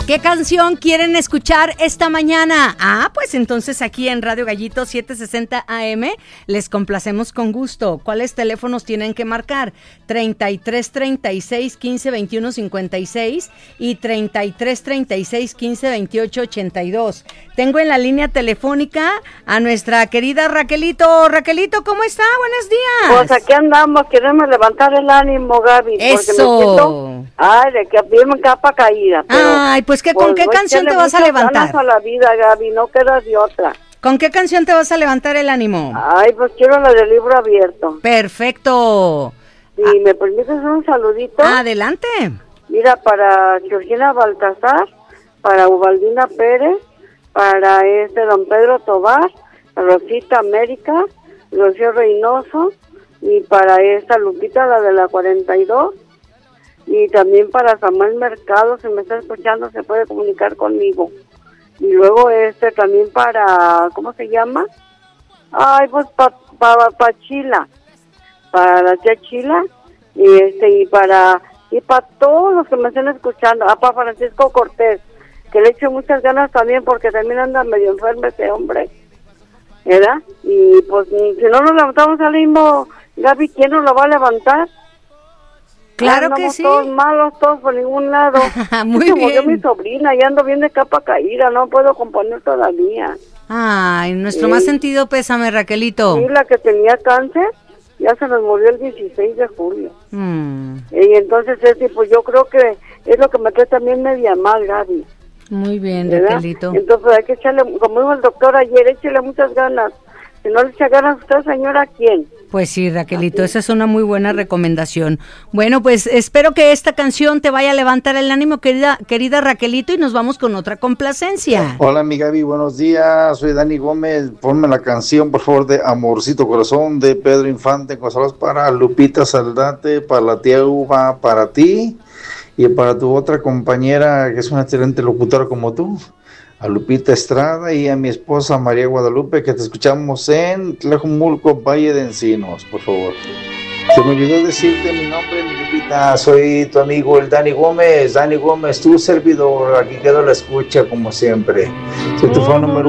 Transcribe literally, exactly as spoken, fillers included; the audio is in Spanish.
¿Qué canción quieren escuchar esta mañana? Ah, pues entonces aquí en Radio Gallito setecientos sesenta A M les complacemos con gusto. ¿Cuáles teléfonos tienen que marcar? treinta y tres, treinta y seis, quince, veintiuno, cincuenta y seis y treinta y tres, treinta y seis, quince, veintiocho, ochenta y dos. Tengo en la línea telefónica a nuestra querida Raquelito. Raquelito, ¿cómo está? Buenos días. Pues aquí andamos, queremos levantar el ánimo, Gaby. Eso. Porque me siento, ay, de que bien me capa caída. Pero, ay, pues ¿qué, ¿con pues, qué canción te vas a levantar? A la vida, Gaby, no queda de otra. ¿Con qué canción te vas a levantar el ánimo? Ay, pues quiero la del libro abierto. Perfecto. Si ah. me permites un saludito. Adelante. Mira, para Georgina Baltasar, para Ubaldina Pérez, para este don Pedro Tobar, Rosita América, Rocío Reynoso, y para esta Lupita, la de la cuarenta y dos, y también para Samuel Mercado, si me está escuchando, se puede comunicar conmigo. Y luego este también para, ¿cómo se llama? Ay, pues para pa, pa Chila, para la tía Chila, y este, y para, y para todos los que me estén escuchando, ah, para Francisco Cortés, que le echo muchas ganas también, porque también anda medio enfermo ese hombre, ¿verdad? Y pues, si no nos levantamos al ritmo, Gaby, ¿quién nos lo va a levantar? Claro Andamos que sí. Todos malos, todos por ningún lado. Muy Se bien. murió mi sobrina y ando bien de capa caída, no puedo componer todavía. Ay, nuestro sí. más sentido pésame, Raquelito. Sí, la que tenía cáncer, ya se nos murió el dieciséis de julio. Mm. Y entonces, ese, pues yo creo que es lo que me trae también media mal, Gaby. Muy bien, ¿verdad? Raquelito. Entonces hay que echarle, como dijo el doctor ayer, échale muchas ganas. Si no le echa ganas a usted, señora, ¿a quién? Pues sí, Raquelito, esa es una muy buena recomendación. Bueno, pues espero que esta canción te vaya a levantar el ánimo, querida querida Raquelito, y nos vamos con otra complacencia. Hola, mi Gaby, buenos días. Soy Dani Gómez. Ponme la canción, por favor, de Amorcito Corazón de Pedro Infante. Con saludos para Lupita Saldate, para la tía Uva, para ti y para tu otra compañera que es una excelente locutora como tú, a Lupita Estrada, y a mi esposa María Guadalupe, que te escuchamos en Tlajumulco, Valle de Encinos, por favor. Se me olvidó decirte mi nombre, mi Lupita, soy tu amigo el Dani Gómez, Dani Gómez, tu servidor, aquí quedo la escucha como siempre. Soy tu fan número